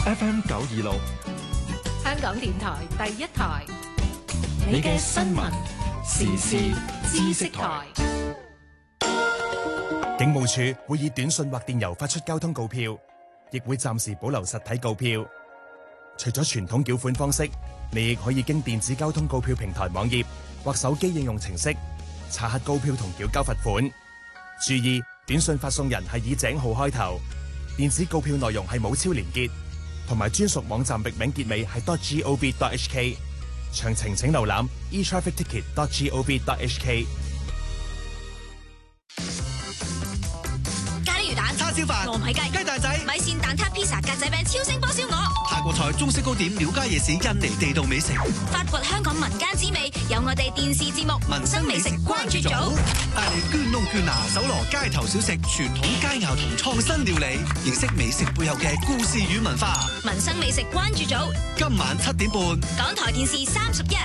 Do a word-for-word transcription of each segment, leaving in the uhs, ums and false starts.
F M 九二六， 香港電台第一台， 你嘅新聞時事知識台。 警務處會以短信或電郵發出交通告票，亦會暫時保留實體告票。除咗傳統繳款方式，你亦可以經電子交通告票平台網頁或手機應用程式查核告票同繳交罰款。注意，短信發送人係以井號開頭，電子告票內容係冇超連結，同埋專屬網站域名結尾係 .gov.hk。詳情請瀏覽 e traffic ticket dot gov.hk。 咖喱魚蛋、 叉燒飯、 糯米雞、 雞蛋仔、 米線蛋撻、披薩、格仔餅、超星波燒鵝。 泰國菜、中式糕點、廟街夜市、印尼地道美食， 發掘香港民間滋味，有我哋電視節目《民生美食關注組》， 帶你捐窿捐罅，搜羅街頭小食、傳統佳肴同創新料理，認識美食背後嘅故事與文化。 民生美食關注組， 今晚七點半， 港台電視三十一。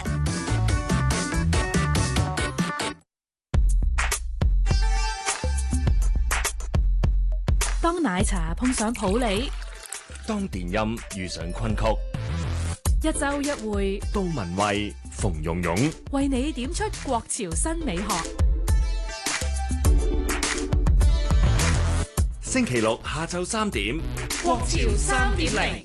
當奶茶碰上普洱， 當電音遇上昆曲， 一周一會， 杜文蔚、馮蓉蓉為你點出國潮新美學。 星期六下晝三點， 國潮三點零。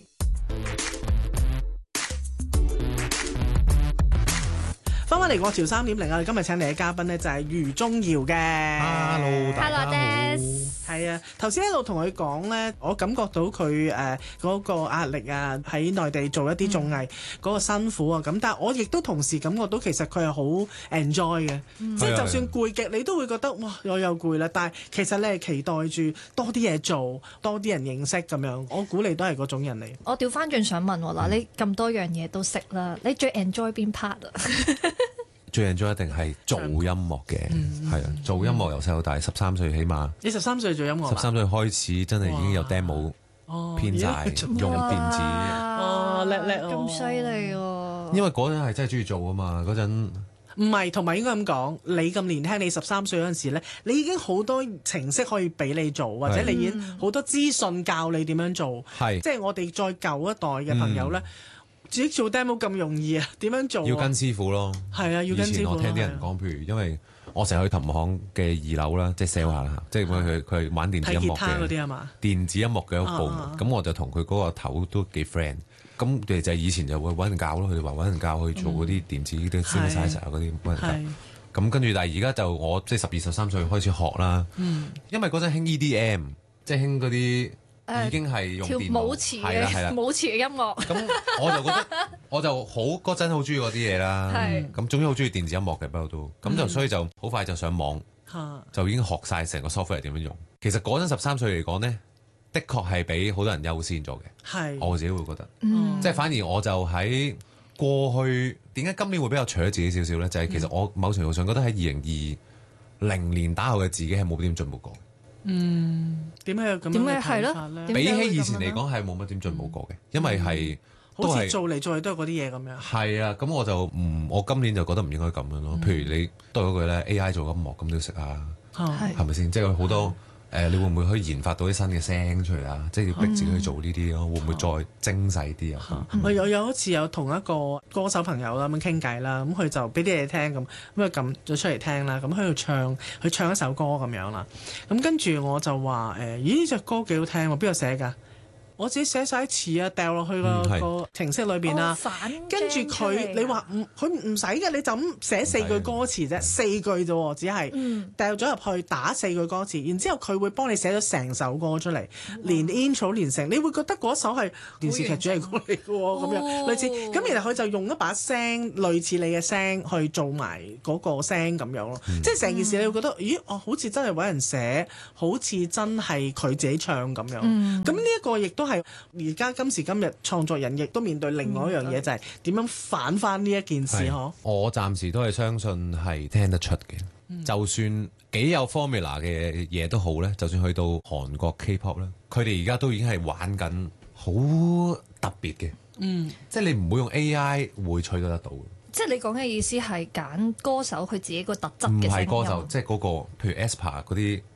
翻返嚟國潮三點零，我哋今日請嚟嘅嘉賓呢，就係余宗耀嘅。 Hello，大家好。 係啊，頭先一路同佢講咧，我感覺到佢誒嗰個壓力啊，喺內地做一啲綜藝嗰個辛苦啊，咁但係我亦都同時感覺到其實佢係好 enjoy 嘅， 嗯、 即係就算攰極，你都會覺得哇，我又攰啦，但係其實你係期待住多啲嘢做，多啲人認識咁樣。我估你都係嗰種人嚟。 我調翻轉想問喎，嗱，你咁多樣嘢都識啦，你最 enjoy 邊 part 啊？ 最 enjoy 一定係做音樂嘅，係啊、嗯，做音樂由細到大，十三歲起碼。 你十三歲做音樂？ 十三歲開始真係已經有 demo 編晒，用電子。 哦，叻叻咁犀利喎！ 因為嗰陣係真係中意做啊嘛，嗰陣。 唔係，同埋應該咁講，你咁年輕，你十三歲嗰陣時咧，你已經好多程式可以俾你做，或者你已經好多資訊教你點樣做。係，即係我哋再舊一代嘅朋友咧。嗯自己做 demo 咁容易啊？點樣做啊？ 要跟師傅咯。 係啊，要跟師傅。以前我聽啲人講，譬如因為我成日去琴行嘅二樓啦，即係 sell 下啦，即係佢佢玩電子音樂嘅。 嗰啲係嘛？ 電子音樂嘅一部門，咁我就同佢嗰個頭都幾 friend。咁佢哋就係以前就會揾人教咯，佢哋話揾人教去做嗰啲電子啲 synthesizer 嗰啲揾人教。咁跟住，但係而家就我即係十二十三歲開始學啦。因為嗰陣興 E D M，即係興嗰啲。已經係用電腦舞池嘅舞池嘅音樂。 咁我就覺得我就好嗰陣好中意嗰啲嘢啦。咁總之好中意電子音樂嘅，不過都咁就所以就好快就上網，就已經學晒成個 software 點樣用。其實嗰陣十三歲嚟講呢，的確係比好多人優先咗嘅。係我自己會覺得，即係反而我就喺過去點解今年會比較除咗自己少少呢？就係其實我某程度上覺得喺二零二零年打後嘅自己係冇點進步過。 嗯，點解有咁樣嘅睇法咧？ 比起以前嚟講係冇乜點進步過嘅，因為係好似做嚟做去都係嗰啲嘢咁樣。係啊，咁我就唔，我今年就覺得唔應該咁樣咯。譬如你都係嗰句咧 A I 做音樂咁都要識啊，係咪先？即係好多誒，你會唔會可以研發到啲新嘅聲出嚟啊？即係要逼自己去做呢啲咯，會唔會再精細啲啊？ 我有有一次有同一個歌手朋友啦咁傾偈啦，咁佢就俾啲嘢聽咁，咁佢撳咗出嚟聽啦，咁喺度唱，佢唱一首歌咁樣啦，咁跟住我就話誒，咦呢隻歌幾好聽喎，邊個寫㗎？我自己寫晒詞啊，掉落去個個程式裏邊啦。跟住佢，你話唔，佢唔使嘅，你就咁寫四句歌詞啫，四句啫喎，只係掉咗入去打四句歌詞，然之後佢會幫你寫咗成首歌出嚟，連 intro 連成，你會覺得嗰首係電視劇主題歌嚟嘅喎，咁樣類似。咁然後佢就用一把聲類似你嘅聲去做埋嗰個聲咁樣咯，即係成件事你會覺得，咦，哦，好似真係揾人寫，好似真係佢自己唱咁樣。咁呢一個亦都。都係而家今時今日創作人亦都面對另外一樣嘢，嗯、就係點樣反翻呢一件事嗬？ 我暫時都係相信係聽得出嘅，嗯、就算幾有 formula 嘅嘢都好咧，就算去到韓國 K-pop 咧，佢哋而家都已經係玩緊好特別嘅，嗯，即係你唔會用 A I 會取得得到。 即係你講嘅意思係揀歌手佢自己個特質嘅聲音， 唔係歌手，即係嗰個譬如 aespa 嗰啲。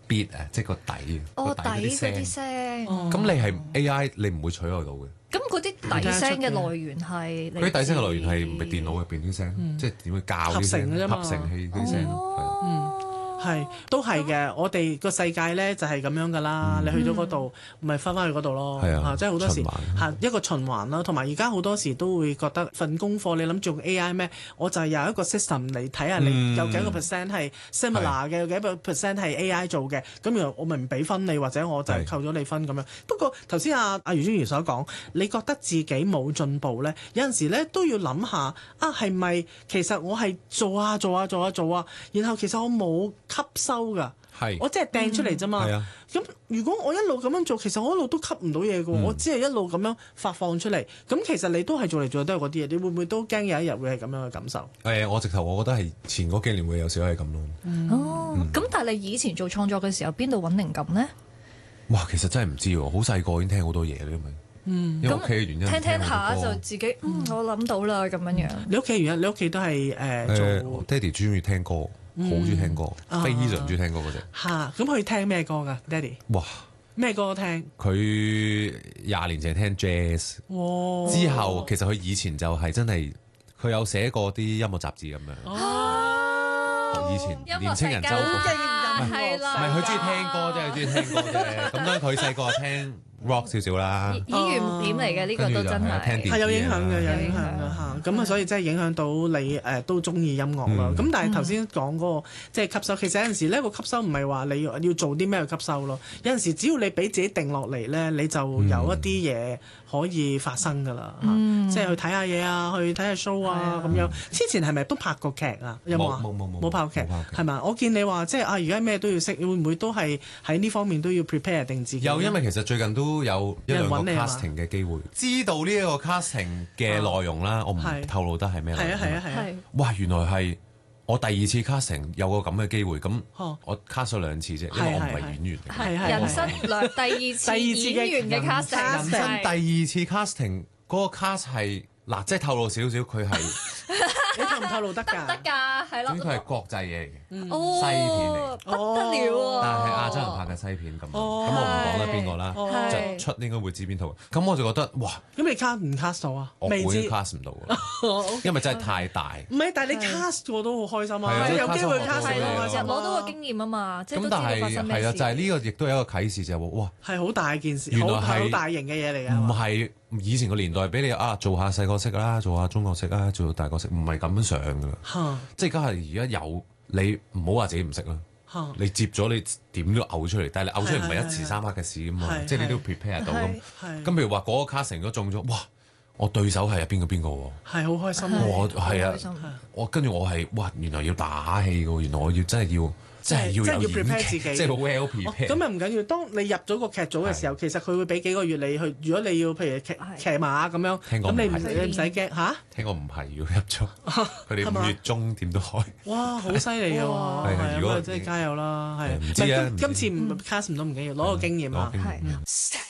beat 啊，即係個底哦， 個底嗰聲啲聲。 咁你係 A I，你唔會取代到嘅。 咁嗰啲底聲嘅來源係嗰啲底聲嘅來源係唔係電腦入邊啲聲，即係點樣校啲聲、合成器啲聲。 嗯，係都係嘅。我哋個世界咧就係咁樣噶啦。你去咗嗰度，咪翻返去嗰度咯。 係啊， 即係好多時循環嚇一個循環啦。同埋而家好多時都會覺得份功課你諗住用 A I 咩？我就係有一個 system 嚟睇下你有幾個 percent 係 similar 嘅，有幾個 percent 係 A I 做嘅。咁然後我咪唔俾分你，或者我就係扣咗你分咁樣。不過頭先阿阿余尊儀所講，你覺得自己冇進步咧，有陣時咧都要諗下啊，係咪其實我係做啊做啊做啊做啊，然後其實我冇吸收㗎， 係我即係掟出嚟啫嘛。咁、嗯、如果我一路咁樣做，其實我一路都吸唔到嘢㗎、嗯、我只係一路咁樣發放出嚟。咁其實你都係做嚟做去都係嗰啲嘢，你會唔會都驚有一日會係咁樣嘅感受？誒、 欸，我直頭我覺得係前嗰幾年會有少少係咁咯。 嗯、哦，咁、嗯、但係你以前做創作嘅時候，邊度揾靈感呢？ 哇，其實真係唔知喎，好細個已經聽好多嘢啦，因為嗯，因為屋企嘅原因， 聽聽下就自己嗯，我諗到啦咁樣樣。 你屋企原因，你屋企都係誒做？ 我爹哋中意聽歌，好中意聽歌，非常中意聽歌嗰隻。 嚇，咁佢聽咩歌㗎，爹哋？ 哇！ 咩歌聽？ 佢廿年前聽 jazz， 哇！ 之後其實佢以前就係真係，佢有寫過啲音樂雜誌咁樣。哦，以前年青人周報。 係啦， 唔係佢中意聽歌啫，佢中意聽歌啫。咁當然佢細個聽 rock 少少啦。 演員點嚟嘅呢個都真係係有影響嘅，有影響嘅嚇。咁啊，所以真係影響到你誒都中意音樂啦。咁但係頭先講嗰個即係吸收，其實有陣時呢個吸收唔係話你要要做啲咩去吸收咯。有陣時只要你俾自己定落嚟咧，你就有一啲嘢可以發生㗎啦。即係去睇下嘢啊，去睇下 show 啊咁樣。之前係咪都拍過劇啊？有冇啊？ 冇冇冇冇拍過劇係嘛？我見你話即係啊，而家咩都要識，會唔會都係喺呢方面都要 prepare 定自己？ 有，因為其實最近都有一兩個 casting 嘅機會，知道呢一個 casting 嘅內容啦，我唔透露得係咩內容。 係啊係啊係啊！ 哇，原來係我第二次 casting 有個咁嘅機會，咁我 cast 咗兩次啫，因為我唔係演員嚟嘅。 係係人生兩第二次演員嘅 casting， 人生第二次 casting 嗰個 cast 係嗱，即係透露少少，佢係。 你透唔透露得㗎？ 得㗎，係咯。 咁佢係國際嘢嚟嘅， 西片嚟， 不得了啊！ 但係亞洲人拍嘅西片咁，咁我唔講得邊個啦，就出應該會知邊套。咁我就覺得哇！ 咁你 cast 唔 cast 到啊？ 我會 cast 唔到㗎，因為真係太大。 唔係，但係你 cast 過都好開心啊！有機會 cast 到，攞到個經驗啊嘛，即係都知道發生咩事。 係啊，就係呢個亦都有一個啟示，就係哇！ 係好大件事， 原來係好大型嘅嘢嚟㗎。 唔係以前個年代俾你啊，做下細角色啦，做下中角色啦，做大角色，唔係咁樣上㗎啦。即係而家係而家有你唔好話自己唔識啦，你接咗你點都嘔出嚟，但係你嘔出嚟唔係一時三刻嘅事㗎嘛，即係你都 prepare 到咁。咁譬如話嗰個 casting 都中咗，哇！我對手係邊個邊個喎？ 係好開心， 我係啊，我跟住我係哇，原來要打戲㗎，原來我要真係要。即係要有 prepare 自己， 即係好 well prepare。 咁又唔緊要。當你入咗個劇組嘅時候，其實佢會俾幾個月你去。如果你要譬如騎騎馬咁樣，咁你唔你唔使驚嚇。 聽講唔係要入咗，佢哋五月中點都開。 哇！好犀利嘅喎，係啊，如果真係加油啦，係。 唔知啊， 今次唔 cast 唔到唔緊要，攞個經驗啊。